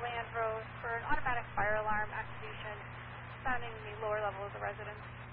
Landrose for an automatic fire alarm activation sounding the lower level of the residence.